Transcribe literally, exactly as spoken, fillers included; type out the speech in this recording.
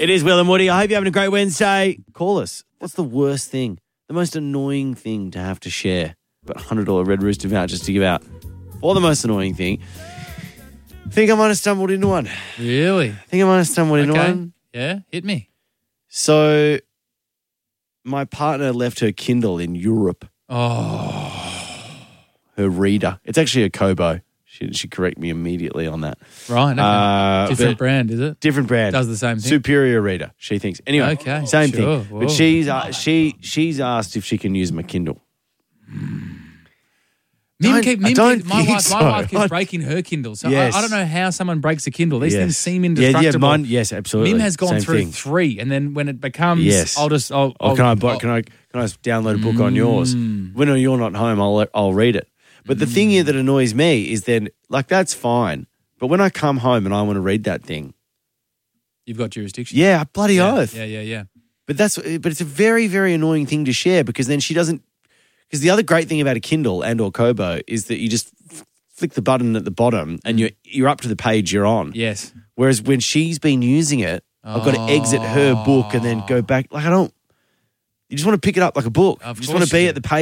It is Will and Woody. I hope you're having a great Wednesday. Call us. What's the worst thing? The most annoying thing to have to share? But one hundred dollars Red Rooster vouchers to give out. Or the most annoying thing. I think I might have stumbled into one. Really? I think I might have stumbled into Okay. one. Yeah, hit me. So, my partner left her Kindle in Europe. Oh. Her reader. It's actually a Kobo. She she correct me immediately on that. Right. Okay. Uh, Different but- brand, is it? Different brand. Does the same thing. Superior reader, she thinks. Anyway, Okay, same sure. thing. Whoa. But she's uh, she she's asked if she can use my Kindle. Mim Don't- keep, I Mim don't keep, my think wife, so. my wife keeps I- breaking her Kindle. So Yes. I, I don't know how someone breaks a Kindle. These Yes. things seem Yeah, indestructible. yeah, mine, yes, absolutely. Mim has gone Same through thing. three, and then when it becomes, Yes. I'll just, I'll, Oh, I'll, can I buy, I'll- can I can I download a book on yours? When you're not home, I'll I'll read it. But the thing here that annoys me is then like that's fine. But when I come home and I want to read that thing, You've got jurisdiction. yeah, bloody yeah, oath. Yeah, yeah, yeah. But that's but it's a very very annoying thing to share because then she doesn't. Because the other great thing about a Kindle and or Kobo is that you just f- flick the button at the bottom and you're you're up to the page you're on. Yes. Whereas when she's been using it, I've got to exit her book and then go back. Like I don't. You just want to pick it up like a book. Of you just want course to be you at do. the page.